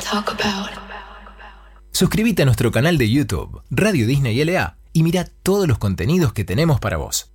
Suscríbete a nuestro canal de YouTube, Radio Disney LA, y mira todos los contenidos que tenemos para vos.